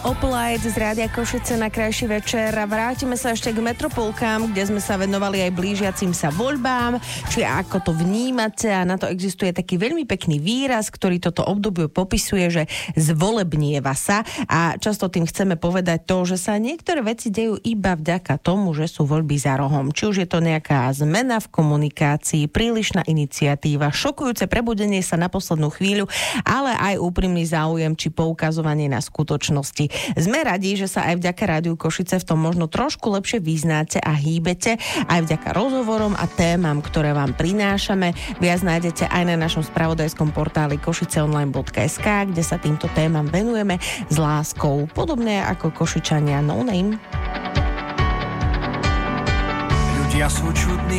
Oplajec z Rádia Košice na krajší večer a vrátime sa ešte k metropolkám, kde sme sa venovali aj blížiacim sa voľbám, či ako to vnímate, a na to existuje taký veľmi pekný výraz, ktorý toto obdobie popisuje, že zvolebnieva sa, a často tým chceme povedať to, že sa niektoré veci dejú iba vďaka tomu, že sú voľby za rohom. Či už je to nejaká zmena v komunikácii, prílišná iniciatíva, šokujúce prebudenie sa na poslednú chvíľu, ale aj úprimný záujem či poukazovanie na skutočnosti. Sme radi, že sa aj vďaka Rádiu Košice v tom možno trošku lepšie vyznáte a hýbete, aj vďaka rozhovorom a témam, ktoré vám prinášame. Viac nájdete aj na našom spravodajskom portáli košiceonline.sk, kde sa týmto témam venujeme s láskou, podobne ako Košičania No Name. Ľudia sú čudní,